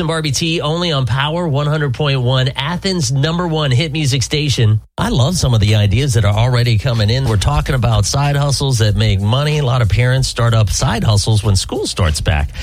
and Barbie T, only on Power 100.1, Athens' #1 hit music station. I love some of the ideas that are already coming in. We're talking about side hustles that make money. A lot of parents start up side hustles when school starts back.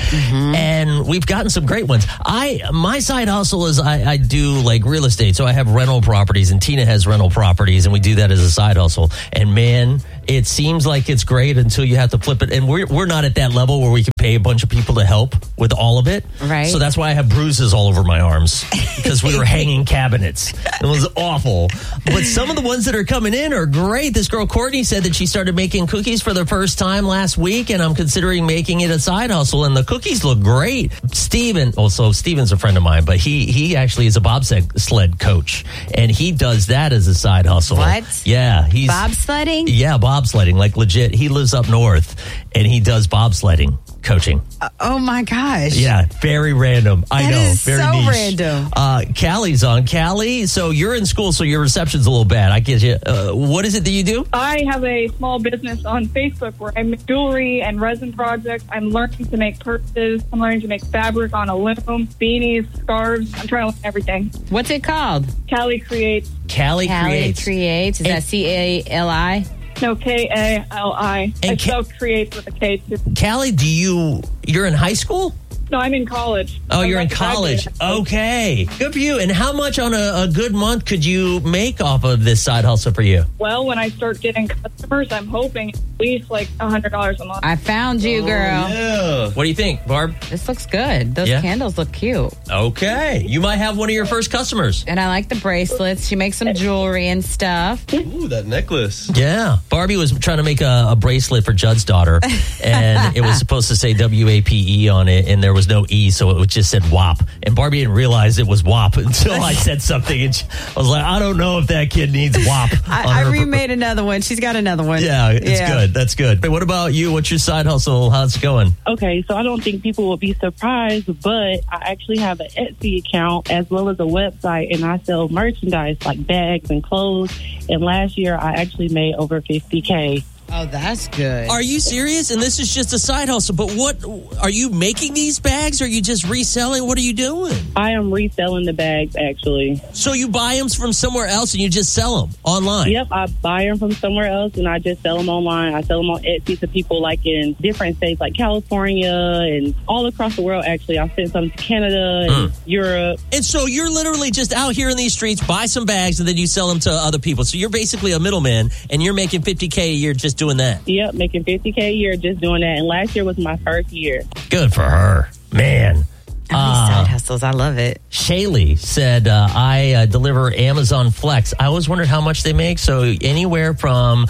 And we've gotten some great ones. My side hustle is I do like real estate. So I have rental properties, and Tina has rental properties, and we do that as a side hustle. And man, it seems like it's great until you have to flip it. And we're not at that level where we can pay a bunch of people to help with all of it. Right. So that's why I have bruises all over my arms, because we were hanging cabinets. It was awful. But some of the ones that are coming in are great. This girl, Courtney, said that she started making cookies for the first time last week, and I'm considering making it a side hustle. And the cookies look great. Steven's a friend of mine, but he actually is a bobsled coach, and he does that as a side hustle. What? Yeah. He's Bobsledding? Yeah, bobsledding, like legit. He lives up north, and he does bobsledding coaching. Oh my gosh. Yeah, very random. I know. Is Very so niche. random. Callie's on. Callie, so you're in school, so your reception's a little bad. I get you. What is it that you do? I have a small business on Facebook where I make jewelry and resin projects. I'm learning to make purses. I'm learning to make fabric on a loom, beanies, scarves. I'm trying to learn everything. What's it called? Callie Creates. Callie Creates. Is that C-A-L-I? No, K-A-L-I. I And spell creates with a K too. Callie, you're in high school? No, I'm in college. Oh, I'm you're in about to graduate. college. Okay. Good for you. And how much on a good month could you make off of this side hustle for you? Well, when I start getting customers, I'm hoping at least like $100 a month. I found you, girl. Yeah. What do you think, Barb? This looks good. Those candles look cute. Okay. You might have one of your first customers. And I like the bracelets. She makes some jewelry and stuff. Ooh, that necklace. Yeah. Barbie was trying to make a bracelet for Judd's daughter, and it was supposed to say W-A-P-E on it, and there was no E, so it just said WAP. And Barbie didn't realize it was WAP until I said something, and I was like, I don't know if that kid needs WAP. I remade another one. She's got another one. Yeah, it's good. That's good. What about you? What's your side hustle? How's it going? Okay, so I don't think people will be surprised, but I actually have an Etsy account as well as a website, and I sell merchandise like bags and clothes. And last year, I actually made over $50K. Oh, that's good. Are you serious? And this is just a side hustle, but what are you making these bags? Or are you just reselling? What are you doing? I am reselling the bags, actually. So you buy them from somewhere else and you just sell them online? Yep, I buy them from somewhere else and I just sell them online. I sell them on Etsy to people like in different states like California and all across the world, actually. I sent some to Canada and Europe. And so you're literally just out here in these streets, buy some bags, and then you sell them to other people. So you're basically a middleman, and you're making $50K a year just doing that. Yep, making $50K a year just doing that. And last year was my first year. Good for her. Man. Side hustles. I love it. Shaylee said, I deliver Amazon Flex. I always wondered how much they make. So anywhere from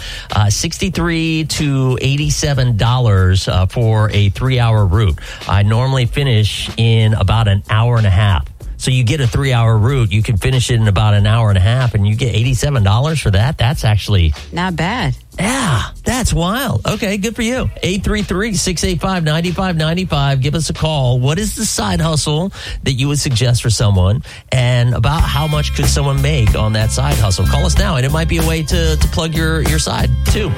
$63 to $87 for a 3-hour route. I normally finish in about an hour and a half. So you get a 3-hour route, you can finish it in about an hour and a half, and you get $87 for that. That's actually not bad. Yeah, that's wild. Okay, good for you. 833-685-9595. Give us a call. What is the side hustle that you would suggest for someone? And about how much could someone make on that side hustle? Call us now, and it might be a way to plug your side, too.